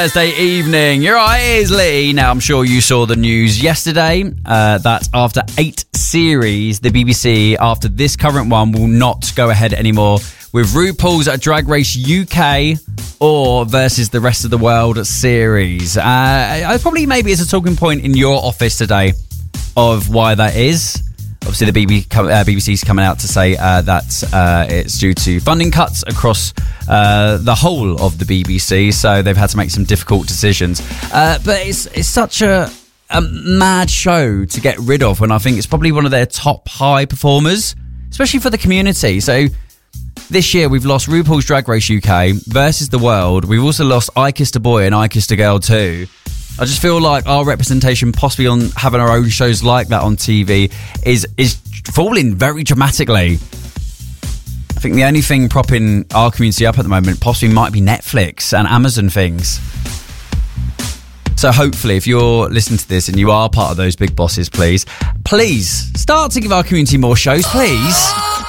Thursday evening. You're right, it is Lee. Now, I'm sure you saw the news yesterday that after 8 series, the BBC, after this current one, will not go ahead anymore with RuPaul's Drag Race UK or versus the rest of the world series. Probably maybe it's a talking point in your office today of why that is. Obviously, the BBC's coming out to say that it's due to funding cuts across the whole of the BBC, so they've had to make some difficult decisions. But it's such a mad show to get rid of when I think it's probably one of their top high performers, especially for the community. So this year we've lost RuPaul's Drag Race UK versus the world. We've also lost I Kissed a Boy and I Kissed a Girl too. I just feel like our representation possibly on having our own shows like that on TV is falling very dramatically. I think the only thing propping our community up at the moment possibly might be Netflix and Amazon things. So hopefully if you're listening to this and you are part of those big bosses, please start to give our community more shows, please.